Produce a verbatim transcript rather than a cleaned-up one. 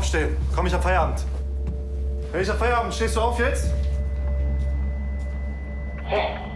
aufstehen. Komm, ich hab Feierabend. Hey, ich hab Feierabend. Stehst du auf jetzt? Hey.